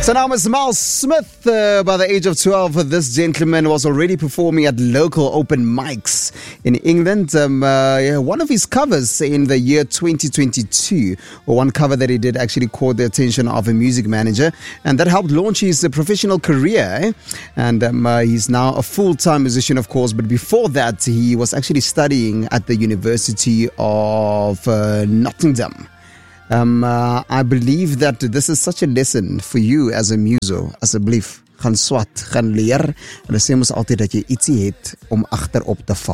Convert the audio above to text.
So now is Miles Smith. By the age of 12, this gentleman was already performing at local open mics in England. One of his covers in the year 2022, or one cover that he did actually caught the attention of a music manager, and that helped launch his professional career. And he's now a full-time musician, of course, but before that, he was actually studying at the University of Nottingham. I believe that this is such a lesson for you as a muso, asseblief, gaan swat, gaan leer. Hulle sê mos altyd dat jy ietsie het om agterop te val.